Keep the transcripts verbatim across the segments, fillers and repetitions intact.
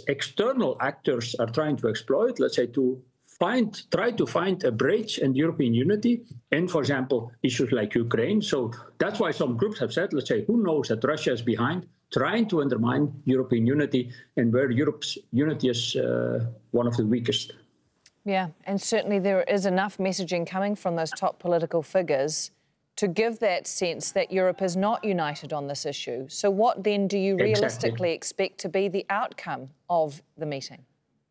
external actors are trying to exploit, let's say, to find, try to find a breach in European unity in, for example, issues like Ukraine. So that's why some groups have said, let's say, who knows that Russia is behind, trying to undermine European unity, and where Europe's unity is uh, one of the weakest. Yeah, and certainly there is enough messaging coming from those top political figures to give that sense that Europe is not united on this issue. So what then do you realistically exactly. expect to be the outcome of the meeting?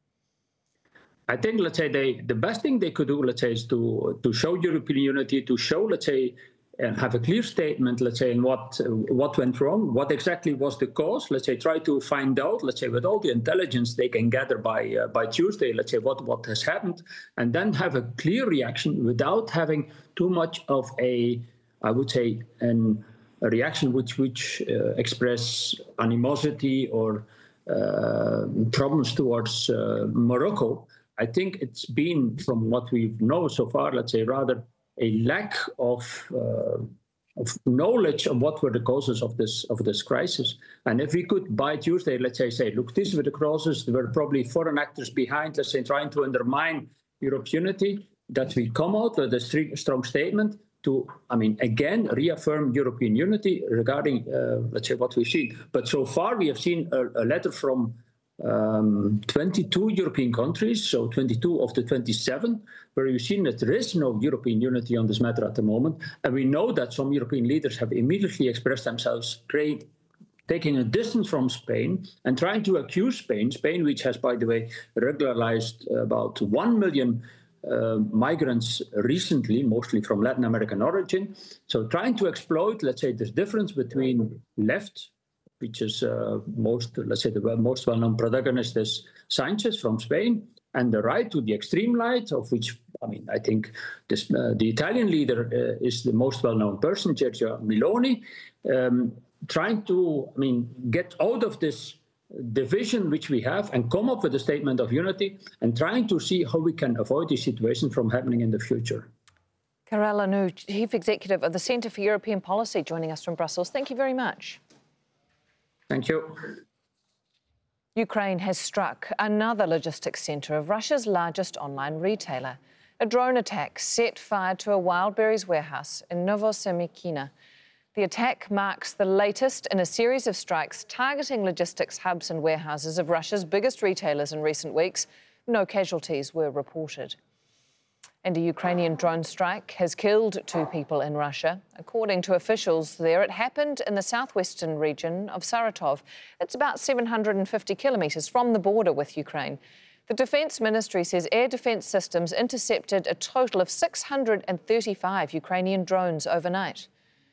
I think, let's say, they, the best thing they could do, let's say, is to, to show European unity, to show, let's say, and have a clear statement, let's say, in what, uh, what went wrong, what exactly was the cause, let's say, try to find out, let's say, with all the intelligence they can gather by, uh, by Tuesday, let's say, what, what has happened, and then have a clear reaction without having too much of a, I would say, an, a reaction which, which uh, express animosity or uh, problems towards uh, Morocco. I think it's been, from what we know so far, let's say, rather a lack of, uh, of knowledge of what were the causes of this of this crisis. And if we could, by Tuesday, let's say, say, look, these were the causes, there were probably foreign actors behind, let's say, trying to undermine Europe's unity, that we come out with a strong statement to, I mean, again, reaffirm European unity regarding, uh, let's say, what we've seen. But so far, we have seen a, a letter from Um, twenty-two European countries, so twenty-two of the twenty-seven, where you've seen that there is no European unity on this matter at the moment. And we know that some European leaders have immediately expressed themselves, great, taking a distance from Spain and trying to accuse Spain, Spain which has, by the way, regularized about one million uh, migrants recently, mostly from Latin American origin. So trying to exploit, let's say, this difference between left, which is uh, most, let's say, the most well-known protagonist is Sanchez from Spain, and the right to the extreme right, of which, I mean, I think this, uh, the Italian leader uh, is the most well-known person, Giorgia Meloni, um, trying to, I mean, get out of this division which we have and come up with a statement of unity and trying to see how we can avoid this situation from happening in the future. Karel Lanoux, Chief Executive of the Centre for European Policy, joining us from Brussels. Thank you very much. Thank you. Ukraine has struck another logistics centre of Russia's largest online retailer. A drone attack set fire to a Wildberries warehouse in Novosemikina. The attack marks the latest in a series of strikes targeting logistics hubs and warehouses of Russia's biggest retailers in recent weeks. No casualties were reported. And a Ukrainian drone strike has killed two people in Russia. According to officials there, it happened in the southwestern region of Saratov. It's about seven hundred fifty kilometres from the border with Ukraine. The Defence Ministry says air defence systems intercepted a total of six hundred thirty-five Ukrainian drones overnight.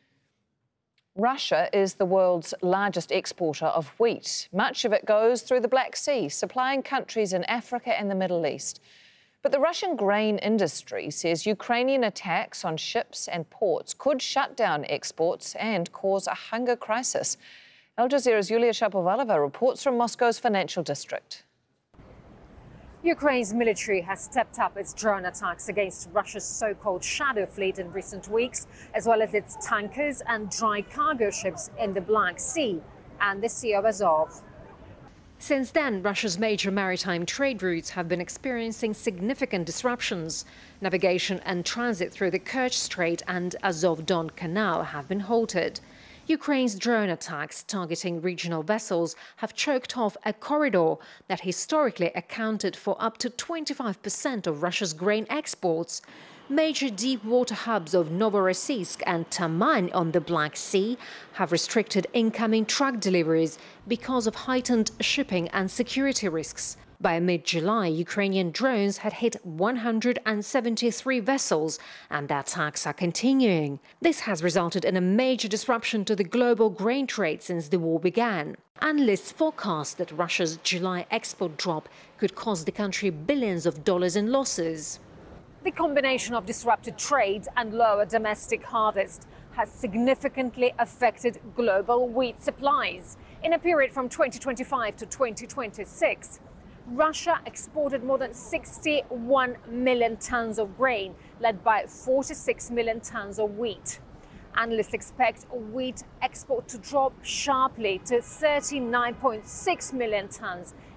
Russia is the world's largest exporter of wheat. Much of it goes through the Black Sea, supplying countries in Africa and the Middle East. But the Russian grain industry says Ukrainian attacks on ships and ports could shut down exports and cause a hunger crisis. Al Jazeera's Yulia Shapovalova reports from Moscow's financial district. Ukraine's military has stepped up its drone attacks against Russia's so-called shadow fleet in recent weeks, as well as its tankers and dry cargo ships in the Black Sea and the Sea of Azov. Since then, Russia's major maritime trade routes have been experiencing significant disruptions. Navigation and transit through the Kerch Strait and Azov-Don Canal have been halted. Ukraine's drone attacks targeting regional vessels have choked off a corridor that historically accounted for up to twenty-five percent of Russia's grain exports. Major deep-water hubs of Novorossiysk and Taman on the Black Sea have restricted incoming truck deliveries because of heightened shipping and security risks. By mid-July, Ukrainian drones had hit one hundred seventy-three vessels, and the attacks are continuing. This has resulted in a major disruption to the global grain trade since the war began. Analysts forecast that Russia's July export drop could cost the country billions of dollars in losses. The combination of disrupted trade and lower domestic harvest has significantly affected global wheat supplies. In a period from twenty twenty-five to twenty twenty-six, Russia exported more than sixty-one million tons of grain, led by forty-six million tons of wheat. Analysts expect wheat export to drop sharply to thirty-nine point six million tons